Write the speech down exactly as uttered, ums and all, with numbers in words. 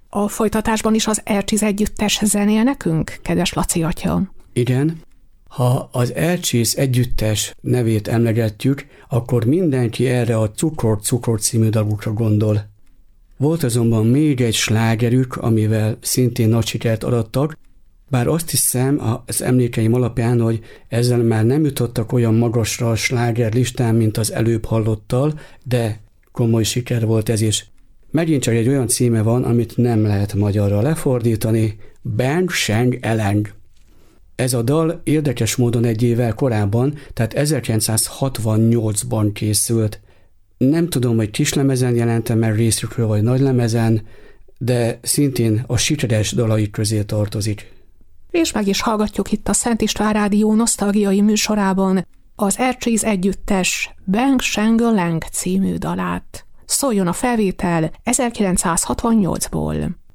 A folytatásban is az Ercsiz együttes zenél nekünk, kedves Laci atya? Igen. Ha az Ercsiz együttes nevét emlegetjük, akkor mindenki erre a Cukor, Cukor című dalukra gondol. Volt azonban még egy slágerük, amivel szintén nagy sikert arattak, bár azt hiszem az emlékeim alapján, hogy ezzel már nem jutottak olyan magasra a sláger listán, mint az előbb hallottal, de komoly siker volt ez is. Megint csak egy olyan címe van, amit nem lehet magyarra lefordítani, Bang Seng Eleng. Ez a dal érdekes módon egy évvel korábban, tehát ezerkilencszázhatvannyolcban készült. Nem tudom, hogy kislemezen jelentem el részükről, vagy nagylemezen, de szintén a sikeres dalai közé tartozik. És meg is hallgatjuk itt a Szent István Rádió nosztalgiai műsorában az Ercsiz együttes Bang Seng Eleng című dalát. Szóljon a felvétel ezerkilencszázhatvannyolcból.